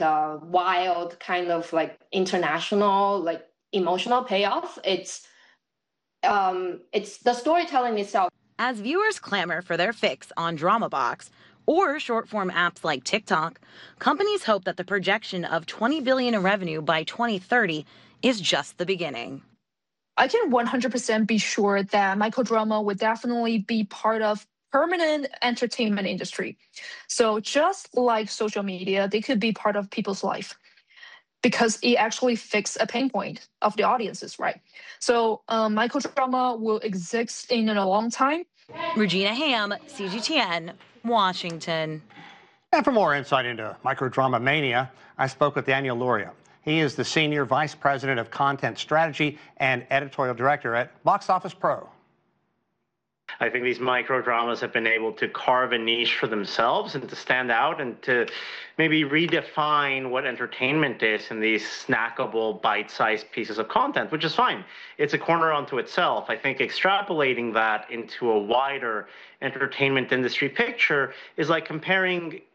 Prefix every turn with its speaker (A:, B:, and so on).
A: a wild kind of like international like emotional payoff. It's the storytelling itself.
B: As viewers clamor for their fix on DramaBox or short-form apps like TikTok, companies hope that the projection of $20 billion in revenue by 2030 is just the beginning.
C: I can 100% be sure that microdrama would definitely be part of permanent entertainment industry. So just like social media, they could be part of people's life because it actually fixes a pain point of the audiences, right? So microdrama will exist in a long time.
B: Regina Ham, CGTN, Washington.
D: And for more insight into microdrama mania, I spoke with Daniel Luria. He is the Senior Vice President of Content Strategy and Editorial Director at Box Office Pro.
E: I think these micro dramas have been able to carve a niche for themselves and to stand out and to maybe redefine what entertainment is in these snackable, bite-sized pieces of content, which is fine. It's a corner unto itself. I think extrapolating that into a wider entertainment industry picture is like comparing